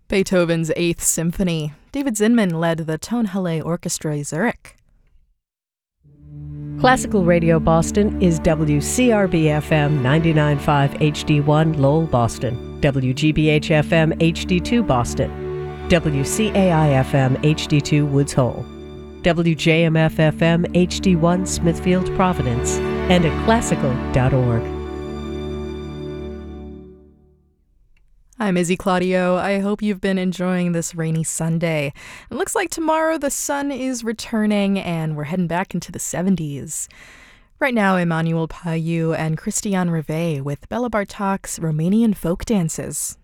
Beethoven's Eighth Symphony. David Zinman led the Tonhalle Orchestra Zurich. Classical Radio Boston is WCRB-FM 99.5 HD1 Lowell, Boston, WGBH-FM HD2 Boston, WCAI-FM HD2 Woods Hole, WJMF-FM HD1 Smithfield, Providence, and at classical.org. I'm Izzy Claudio. I hope you've been enjoying this rainy Sunday. It looks like tomorrow the sun is returning and we're heading back into the 70s. Right now, Emmanuel Payou and Christian Rivet with Bela Bartok's Romanian folk dances.